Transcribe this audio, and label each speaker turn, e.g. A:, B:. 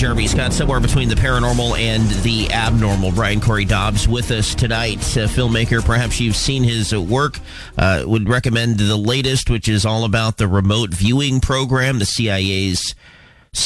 A: Jeremy Scott, somewhere between the paranormal and the abnormal. Brian Corey Dobbs with us tonight, filmmaker. Perhaps you've seen his work. Would recommend the latest, which is all about the remote viewing program, the CIA's